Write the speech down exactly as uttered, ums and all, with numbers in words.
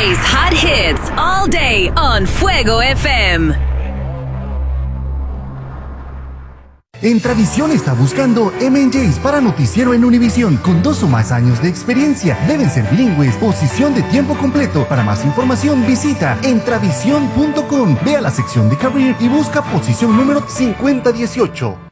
J's Hot Hits all day on Fuego F M. Entravisión está buscando M and J's para noticiero en Univisión con dos o más años de experiencia. Deben ser bilingües, posición de tiempo completo. Para más información visita entravisión punto com. Ve a la sección de Career y busca posición número cincuenta dieciocho.